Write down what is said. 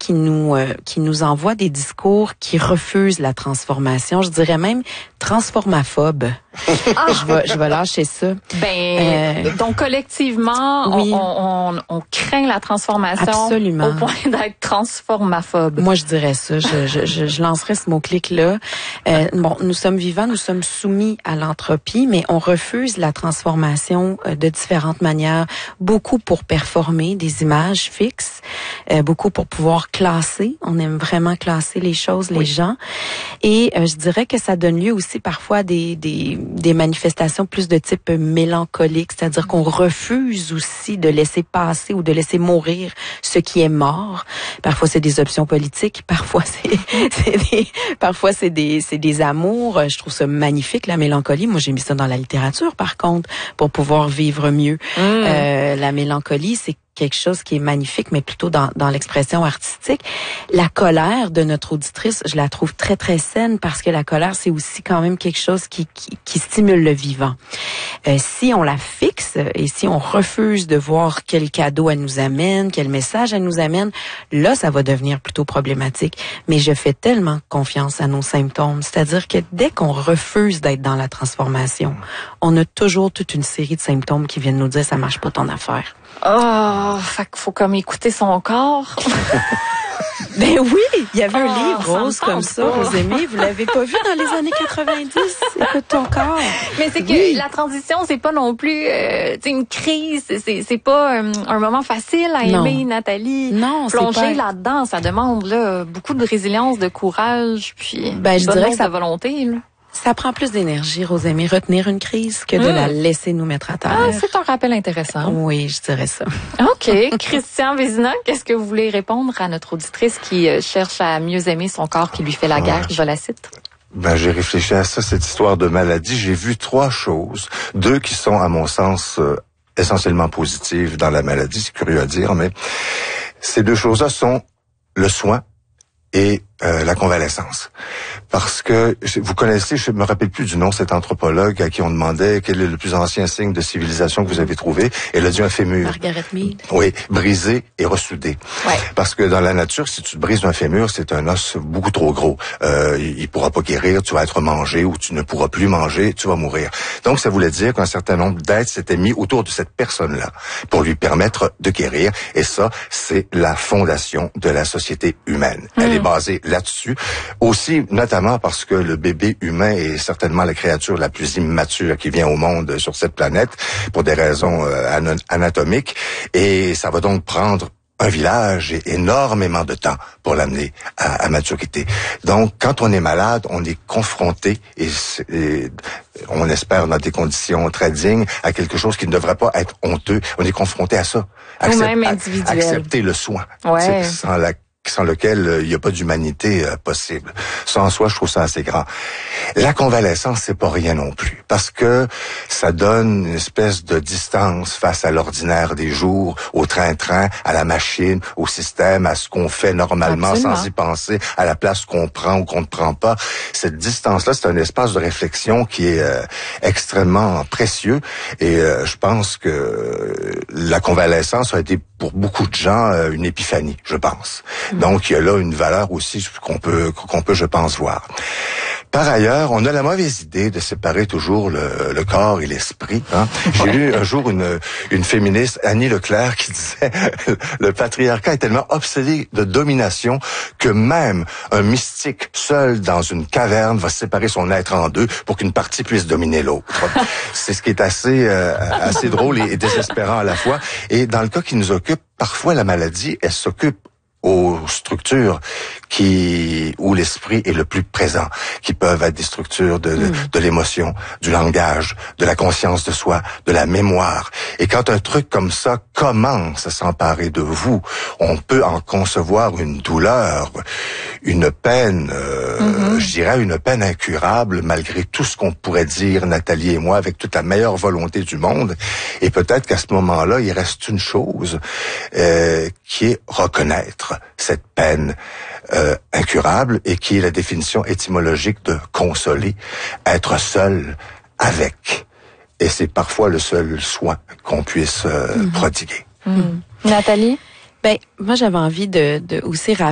qui nous envoient des discours qui refusent la transformation. Je dirais même transformaphobes. Je vais lâcher ça. Donc collectivement, oui. on craint la transformation. Absolument. Au point d'être transformaphobe. Moi, je dirais ça. Je lancerais ce mot-clic-là. Nous sommes vivants, nous sommes soumis à l'entropie, mais on refuse la transformation de différentes manières. Beaucoup pour performer des images fixes, beaucoup pour pouvoir classer. On aime vraiment classer les choses, les gens. Et je dirais que ça donne lieu aussi parfois à des manifestations plus de type mélancolique, c'est-à-dire qu'on refuse aussi de laisser passer ou de laisser mourir ce qui est mort. Parfois c'est des options politiques, parfois c'est des amours. Je trouve ça magnifique, la mélancolie. Moi, j'ai mis ça dans la littérature, par contre, pour pouvoir vivre mieux. La mélancolie, c'est quelque chose qui est magnifique, mais plutôt dans l'expression artistique. La colère de notre auditrice, je la trouve très, très saine parce que la colère, c'est aussi quand même quelque chose qui stimule le vivant. Si on la fixe et si on refuse de voir quel cadeau elle nous amène, quel message elle nous amène, là, ça va devenir plutôt problématique. Mais je fais tellement confiance à nos symptômes. C'est-à-dire que dès qu'on refuse d'être dans la transformation, on a toujours toute une série de symptômes qui viennent nous dire ça marche pas ton affaire. Oh, fait qu'il faut comme écouter son corps. Ben oui, il y avait un livre rose comme ça, pas. vous aimez, vous l'avez pas vu dans les années 90, écoute ton corps. Mais c'est que la transition, c'est pas non plus une crise, c'est pas un moment facile à aimer, Nathalie. Non, plonger là-dedans, ça demande là beaucoup de résilience, de courage, puis je dirais que de volonté là. Ça prend plus d'énergie, Rosemée, retenir une crise que de la laisser nous mettre à terre. Ah, c'est un rappel intéressant. Oui, je dirais ça. OK. Christian Vézina, qu'est-ce que vous voulez répondre à notre auditrice qui cherche à mieux aimer son corps qui lui fait la guerre? Je la cite. J'ai réfléchi à ça, cette histoire de maladie. J'ai vu 3 choses. 2 qui sont, à mon sens, essentiellement positives dans la maladie. C'est curieux à dire, mais ces 2 choses-là sont le soin et la convalescence. Parce que, vous connaissez, je me rappelle plus du nom, cet anthropologue à qui on demandait quel est le plus ancien signe de civilisation que vous avez trouvé. Elle a dit un fémur. Margaret Mead. Oui, brisé et ressoudé. Ouais. Parce que dans la nature, si tu te brises un fémur, c'est un os beaucoup trop gros. Il pourra pas guérir, tu vas être mangé ou tu ne pourras plus manger, tu vas mourir. Donc, ça voulait dire qu'un certain nombre d'êtres s'étaient mis autour de cette personne-là pour lui permettre de guérir. Et ça, c'est la fondation de la société humaine. Elle est basée là-dessus. Aussi, notamment parce que le bébé humain est certainement la créature la plus immature qui vient au monde sur cette planète pour des raisons anatomiques. Et ça va donc prendre un village et énormément de temps pour l'amener à maturité. Donc, quand on est malade, on est confronté, et on espère dans des conditions très dignes, à quelque chose qui ne devrait pas être honteux. On est confronté à ça. Accepter le soin. Ouais. Sans lequel il n'y a pas d'humanité possible. Ça, en soi, je trouve ça assez grand. La convalescence, c'est pas rien non plus, parce que ça donne une espèce de distance face à l'ordinaire des jours, au train-train, à la machine, au système, à ce qu'on fait normalement. Absolument. Sans y penser, à la place qu'on prend ou qu'on ne prend pas. Cette distance-là, c'est un espace de réflexion qui est extrêmement précieux, et je pense que la convalescence a été pour beaucoup de gens une épiphanie, je pense. Donc, il y a là une valeur aussi qu'on peut, je pense, voir. Par ailleurs, on a la mauvaise idée de séparer toujours le corps et l'esprit. Hein? J'ai lu un jour une féministe, Annie Leclerc, qui disait le patriarcat est tellement obsédé de domination que même un mystique seul dans une caverne va séparer son être en 2 pour qu'une partie puisse dominer l'autre. C'est ce qui est assez drôle et désespérant à la fois. Et dans le cas qui nous occupe, parfois la maladie, elle s'occupe aux structures où l'esprit est le plus présent, qui peuvent être des structures de l'émotion, du langage, de la conscience de soi, de la mémoire. Et quand un truc comme ça commence à s'emparer de vous, on peut en concevoir une douleur, une peine, je dirais une peine incurable, malgré tout ce qu'on pourrait dire, Nathalie et moi, avec toute la meilleure volonté du monde. Et peut-être qu'à ce moment-là, il reste une chose qui est reconnaître cette peine incurable, et qui est la définition étymologique de consoler, être seul avec. Et c'est parfois le seul soin qu'on puisse prodiguer. Nathalie? Moi, j'avais envie de aussi rappeler